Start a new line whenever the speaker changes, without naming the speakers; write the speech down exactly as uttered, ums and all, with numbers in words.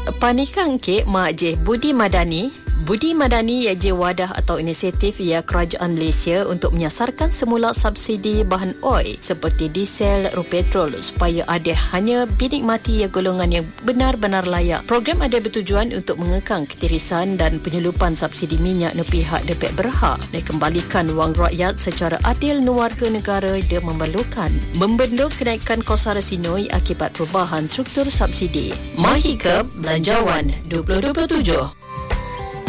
Panikang ke Mak Je Budi Madani. Budi Madani iaitu wadah atau inisiatif ia kerajaan Malaysia untuk menyasarkan semula subsidi bahan oil seperti diesel dan petrol supaya ada hanya dinikmati ia golongan yang benar-benar layak. Program ada bertujuan untuk mengekang ketirisan dan penyelupan subsidi minyak ke pihak depek berhak dan kembalikan wang rakyat secara adil ke warga negara yang memerlukan. Membendung kenaikan kos sara sinoi akibat perubahan struktur subsidi. Mahikab Belanjawan dua ribu dua puluh tujuh.